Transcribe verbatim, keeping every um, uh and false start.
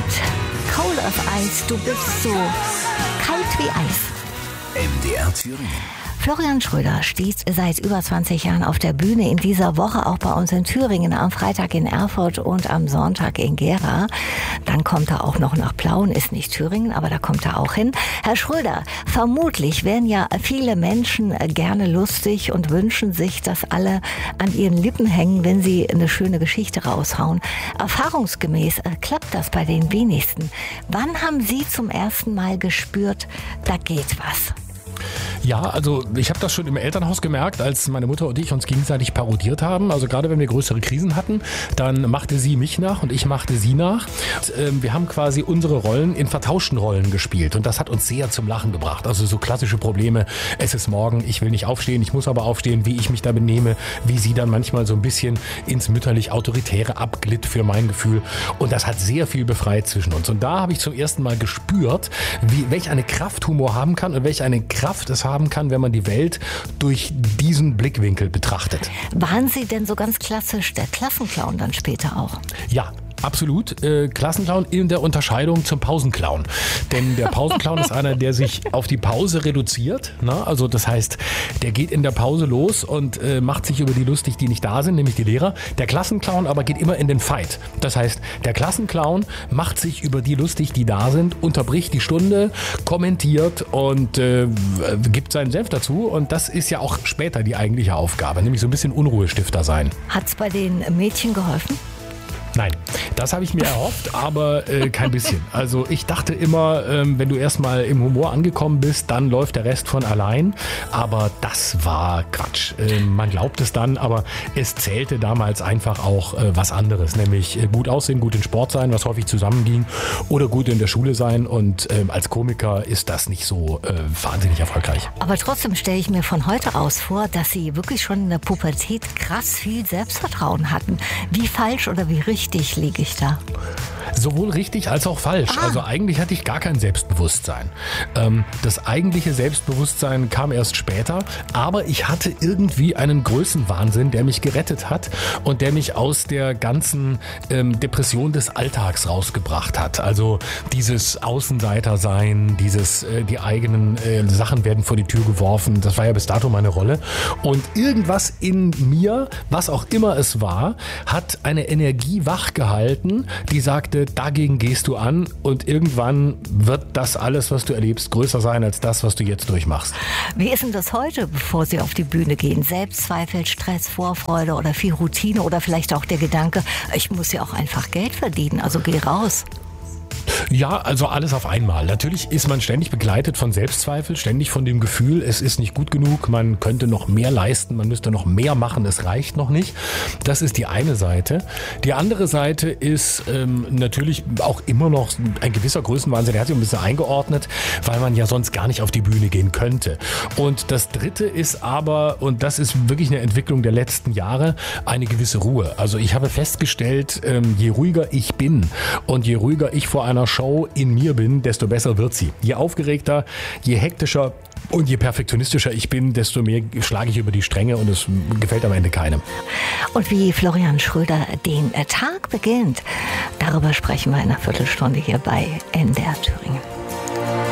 mit Cold of Ice, du bist so kalt wie Eis. M D R Thüringen. Florian Schröder steht seit über zwanzig Jahren auf der Bühne, in dieser Woche auch bei uns in Thüringen, am Freitag in Erfurt und am Sonntag in Gera. Dann kommt er auch noch nach Plauen, ist nicht Thüringen, aber da kommt er auch hin. Herr Schröder, vermutlich wären ja viele Menschen gerne lustig und wünschen sich, dass alle an ihren Lippen hängen, wenn sie eine schöne Geschichte raushauen. Erfahrungsgemäß äh, klappt das bei den wenigsten. Wann haben Sie zum ersten Mal gespürt, da geht was? Ja, also ich habe das schon im Elternhaus gemerkt, als meine Mutter und ich uns gegenseitig parodiert haben. Also gerade wenn wir größere Krisen hatten, dann machte sie mich nach und ich machte sie nach. Und, ähm, wir haben quasi unsere Rollen in vertauschten Rollen gespielt und das hat uns sehr zum Lachen gebracht. Also so klassische Probleme, es ist morgen, ich will nicht aufstehen, ich muss aber aufstehen, wie ich mich da benehme, wie sie dann manchmal so ein bisschen ins mütterlich-autoritäre abglitt für mein Gefühl. Und das hat sehr viel befreit zwischen uns. Und da habe ich zum ersten Mal gespürt, wie, welch eine Kraft Humor haben kann und welch eine Kraft es haben kann, wenn man die Welt durch diesen Blickwinkel betrachtet. Waren Sie denn so ganz klassisch der Klassenclown dann später auch? Ja. Absolut. Äh, Klassenclown in der Unterscheidung zum Pausenclown. Denn der Pausenclown ist einer, der sich auf die Pause reduziert. Na? Also das heißt, der geht in der Pause los und äh, macht sich über die lustig, die nicht da sind, nämlich die Lehrer. Der Klassenclown aber geht immer in den Fight. Das heißt, der Klassenclown macht sich über die lustig, die da sind, unterbricht die Stunde, kommentiert und äh, gibt seinen Senf dazu. Und das ist ja auch später die eigentliche Aufgabe, nämlich so ein bisschen Unruhestifter sein. Hat's bei den Mädchen geholfen? Nein, das habe ich mir erhofft, aber äh, kein bisschen. Also ich dachte immer, ähm, wenn du erstmal im Humor angekommen bist, dann läuft der Rest von allein. Aber das war Quatsch. Äh, man glaubt es dann, aber es zählte damals einfach auch äh, was anderes. Nämlich äh, gut aussehen, gut in Sport sein, was häufig zusammenging, oder gut in der Schule sein. Und äh, als Komiker ist das nicht so äh, wahnsinnig erfolgreich. Aber trotzdem stelle ich mir von heute aus vor, dass Sie wirklich schon in der Pubertät krass viel Selbstvertrauen hatten. Wie falsch oder wie richtig Richtig liege ich da? Sowohl richtig als auch falsch. Ah. Also eigentlich hatte ich gar kein Selbstbewusstsein. Ähm, das eigentliche Selbstbewusstsein kam erst später, aber ich hatte irgendwie einen Größenwahnsinn, der mich gerettet hat und der mich aus der ganzen ähm, Depression des Alltags rausgebracht hat. Also dieses Außenseitersein, dieses äh, die eigenen äh, Sachen werden vor die Tür geworfen, das war ja bis dato meine Rolle. Und irgendwas in mir, was auch immer es war, hat eine Energie wachgehalten, die sagte, dagegen gehst du an und irgendwann wird das alles, was du erlebst, größer sein als das, was du jetzt durchmachst. Wie ist denn das heute, bevor Sie auf die Bühne gehen? Selbstzweifel, Stress, Vorfreude oder viel Routine oder vielleicht auch der Gedanke, ich muss ja auch einfach Geld verdienen, also geh raus. Ja, also alles auf einmal. Natürlich ist man ständig begleitet von Selbstzweifel, ständig von dem Gefühl, es ist nicht gut genug, man könnte noch mehr leisten, man müsste noch mehr machen, es reicht noch nicht. Das ist die eine Seite. Die andere Seite ist ähm, natürlich auch immer noch ein gewisser Größenwahnsinn, der hat sich ein bisschen eingeordnet, weil man ja sonst gar nicht auf die Bühne gehen könnte. Und das Dritte ist aber, und das ist wirklich eine Entwicklung der letzten Jahre, eine gewisse Ruhe. Also ich habe festgestellt, ähm, je ruhiger ich bin und je ruhiger ich vor einer Show in mir bin, desto besser wird sie. Je aufgeregter, je hektischer und je perfektionistischer ich bin, desto mehr schlage ich über die Stränge und es gefällt am Ende keinem. Und wie Florian Schröder den Tag beginnt, darüber sprechen wir in einer Viertelstunde hier bei M D R Thüringen.